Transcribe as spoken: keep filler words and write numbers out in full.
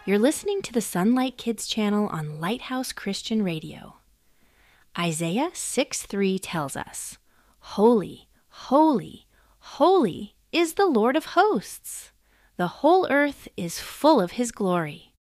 You're listening to the Sunlight Kids channel on Lighthouse Christian Radio. Isaiah six three tells us, "Holy, holy, holy is the Lord of hosts. The whole earth is full of his glory."